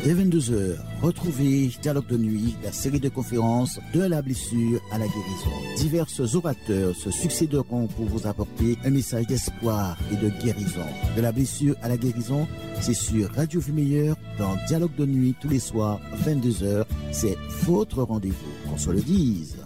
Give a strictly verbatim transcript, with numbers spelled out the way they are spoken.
Dès vingt-deux heures, retrouvez Dialogue de nuit, la série de conférences de la blessure à la guérison. Divers orateurs se succéderont pour vous apporter un message d'espoir et de guérison. De la blessure à la guérison, c'est sur Radio Vie Meilleure dans Dialogue de nuit tous les soirs, vingt-deux heures. C'est votre rendez-vous, qu'on se le dise.